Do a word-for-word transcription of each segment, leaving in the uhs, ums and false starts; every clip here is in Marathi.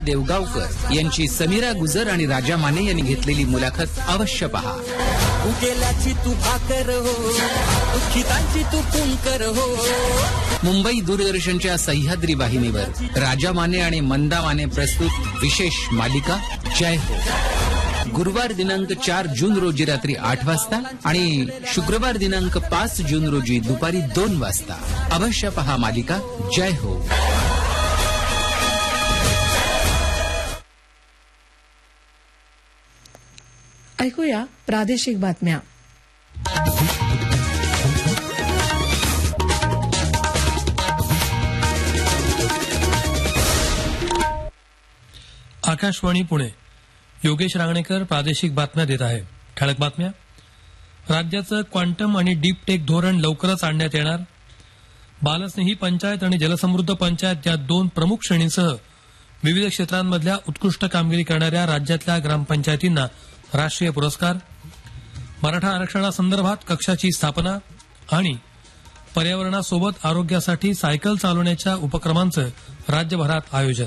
देवगावकर यांची समीरा गुजर आणि राजा माने यांनी घेतलेली मुलाखत अवश्य पहा. उकेलाची तू भाकर हो, दुःखितांची तू पुंकर हो. मुंबई दूरदर्शनच्या सह्याद्री वाहिनीवर राजा माने आणि मंदा माने प्रस्तुत विशेष मालिका जय हो. गुरुवार दिनांक चार जून रोजी रात्री आठ वाजता आणि शुक्रवार दिनांक पाच जून रोजी दुपारी दोन वाजता अवश्य पहा मालिका जय हो. ऐकूया प्रादेशिक बातम्या. आकाशवाणी पुणे. योगेश रांगणेकर प्रादेशिक बातम्या देत आहे. ठळक बातम्या. राज्याचं क्वांटम आणि डीप टेक धोरण लवकरच आणण्यात येणार. बालस्नेही पंचायत आणि जलसमृद्ध पंचायत या दोन प्रमुख श्रेणींसह विविध क्षेत्रांमधल्या उत्कृष्ट कामगिरी करणाऱ्या राज्यातल्या ग्रामपंचायतींना राष्ट्रीय पुरस्कार. मराठा आरक्षणासंदर्भात कक्षाची स्थापना आणि पर्यावरणासोबत आरोग्यासाठी सायकल चालवण्याच्या उपक्रमांचं राज्यभरात आयोजन.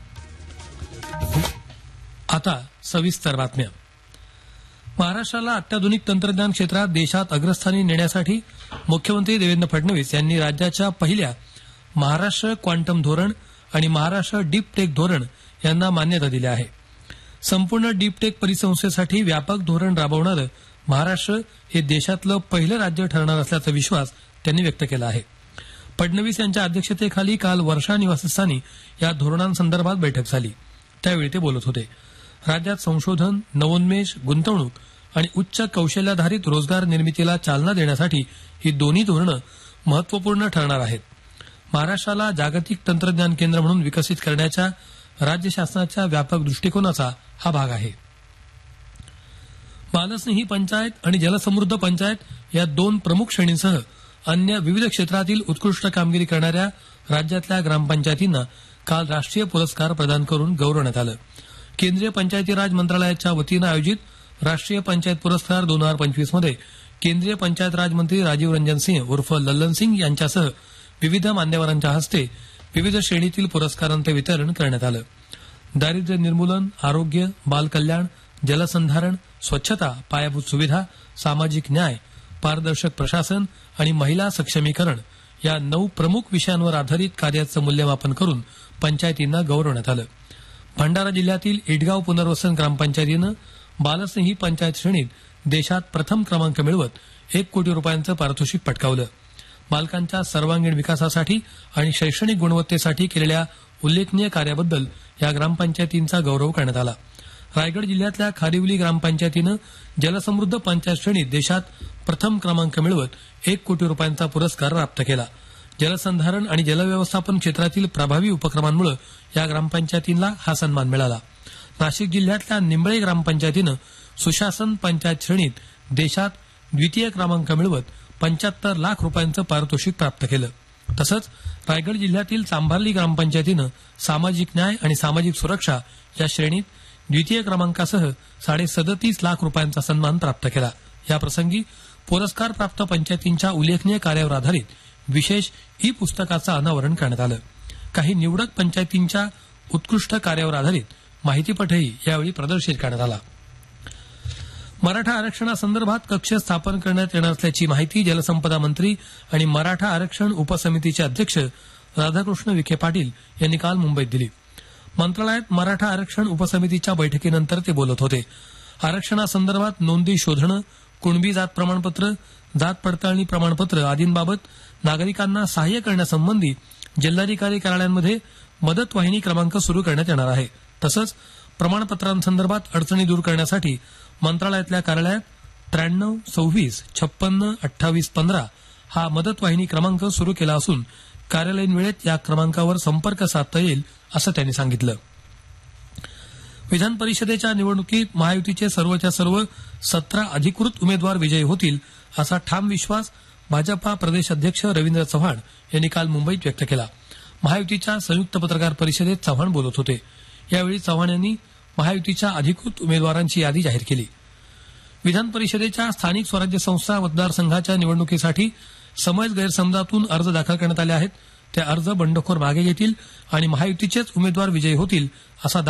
आता सविस्तर बातम्या. महाराष्ट्राला अत्याधुनिक तंत्रज्ञान क्षेत्रात देशात अग्रस्थानी नेण्यासाठी मुख्यमंत्री देवेंद्र फडणवीस यांनी राज्याच्या पहिल्या महाराष्ट्र क्वांटम धोरण आणि महाराष्ट्र डीप टेक धोरण यांना मान्यता दिली आहे. संपूर्ण डीप टेक परिसंस्थेसाठी व्यापक धोरण राबवणारं महाराष्ट्र हे देशातलं पहिलं राज्य ठरणार असल्याचा विश्वास त्यांनी व्यक्त केला आहे. फडणवीस यांच्या अध्यक्षतेखाली काल वर्षा निवासस्थानी या धोरणांसंदर्भात बैठक झाली. त्यावेळी ते बोलत होते. राज्यात संशोधन, नवोन्मेष, गुंतवणूक आणि उच्च कौशल्याधारित रोजगार निर्मितीला चालना देण्यासाठी ही दोन्ही धोरणं महत्वपूर्ण ठरणार आहेत. महाराष्ट्राला जागतिक तंत्रज्ञान केंद्र म्हणून विकसित करण्याच्या राज्य शासनाच्या व्यापक दृष्टिकोनाचा हा भाग आहे. बालस्नेही पंचायत आणि जलसमृद्ध पंचायत या दोन प्रमुख श्रेणींसह अन्य विविध क्षेत्रातील उत्कृष्ट कामगिरी करणाऱ्या राज्यातल्या ग्रामपंचायतींना काल राष्ट्रीय पुरस्कार प्रदान करून गौरवण्यात आलं. केंद्रीय पंचायती राज मंत्रालयाच्या वतीनं आयोजित राष्ट्रीय पंचायत पुरस्कार दोन हजार पंचवीस मध्ये केंद्रीय पंचायत राज मंत्री राजीव रंजन सिंह उर्फ लल्लन सिंग यांच्यासह विविध मान्यवरांच्या हस्ते विविध श्रेणीतील पुरस्कारांचं वितरण करण्यात आलं. दारिद्र्य निर्मूलन, आरोग्य, बालकल्याण, जलसंधारण, स्वच्छता, पायाभूत सुविधा, सामाजिक न्याय, पारदर्शक प्रशासन आणि महिला सक्षमीकरण या नऊ प्रमुख विषयांवर आधारित कार्याचं मूल्यमापन करून पंचायतींना गौरवण्यात आलं. भंडारा जिल्ह्यातील इटगाव पुनर्वसन ग्रामपंचायतीनं बालस्नेही पंचायत श्रेणीत देशात प्रथम क्रमांक मिळवत एक कोटी रुपयांचं पारितोषिक पटकावलं. बालकांच्या सर्वांगीण विकासासाठी आणि शैक्षणिक गुणवत्तेसाठी केलेल्या उल्लेखनीय कार्याबद्दल या ग्रामपंचायतींचा गौरव करण्यात आला. रायगड जिल्ह्यातल्या खारिवली ग्रामपंचायतीनं जलसमृद्ध पंचायत श्रेणीत देशात प्रथम क्रमांक मिळवत एक कोटी रुपयांचा पुरस्कार प्राप्त केला. जलसंधारण आणि जलव्यवस्थापन क्षेत्रातील प्रभावी उपक्रमांमुळे या ग्रामपंचायतींना हा सन्मान मिळाला. नाशिक जिल्ह्यातल्या निंबळे ग्रामपंचायतीनं सुशासन पंचायत श्रेणीत देशात द्वितीय क्रमांक मिळवत पंच्याहत्तर लाख रुपयांचं पारितोषिक प्राप्त केलं. तसंच रायगड जिल्ह्यातील चांभारली ग्रामपंचायतीनं सामाजिक न्याय आणि सामाजिक सुरक्षा या श्रेणीत द्वितीय क्रमांकासह साडे सदतीस लाख रुपयांचा सन्मान प्राप्त केला. याप्रसंगी पुरस्कार प्राप्त पंचायतींच्या उल्लेखनीय कार्यावर आधारित विशेष ई पुस्तकाचं अनावरण करण्यात आलं. काही निवडक पंचायतींच्या उत्कृष्ट कार्यावर आधारित माहितीपटही यावेळी प्रदर्शित करण्यात आला. मराठा आरक्षणासंदर्भात कक्ष स्थापन करण्यात येणार असल्याची माहिती जलसंपदा मंत्री आणि मराठा आरक्षण उपसमितीचे अध्यक्ष राधाकृष्ण विखे पाटील यांनी काल मुंबईत दिली. मंत्रालयात मराठा आरक्षण उपसमितीच्या बैठकीनंतर ते बोलत होते. आरक्षणासंदर्भात नोंदी शोधणं, कुणबी जात प्रमाणपत्र, जात पडताळणी प्रमाणपत्र आदींबाबत नागरिकांना सहाय्य करण्यासंबंधी जिल्हाधिकारी कार्यालयांमध्ये मदत वाहिनी क्रमांक सुरू करण्यात येणार आहे. तसंच प्रमाणपत्रांसंदर्भात अडचणी दूर करण्यासाठी मंत्रालयातल्या कार्यालयात त्र्याण्णव सव्वीस छप्पन्न अठ्ठावीस पंधरा हा मदत वाहिनी क्रमांक सुरू केला असून कार्यालयीन वेळेत या क्रमांकावर संपर्क साधता येईल असं त्यांनी सांगितलं. विधान परिषदेच्या निवडणुकीत महायुतीचे सर्वच्या सर्व सतरा अधिकृत उमेदवार विजयी होतील असा ठाम विश्वास भाजपा प्रदेश अध्यक्ष रवींद्र चव्हाण यांनी काल मुंबईत व्यक्त केला. महायुतीच्या संयुक्त पत्रकार परिषदेत चव्हाण बोलत होते. यावेळी चव्हाण यांनी महायुतीच्या अधिकृत उमेदवारांची यादी जाहीर केली. विधान परिषदेच्या स्थानिक स्वराज्य संस्था मतदारसंघाच्या निवडणुकीसाठी समज गैरसमजातून अर्ज दाखल करण्यात आले आहेत. ते अर्ज बंडखोर मागे घेतील आणि महायुतीचेच उमेदवार विजयी होतील असा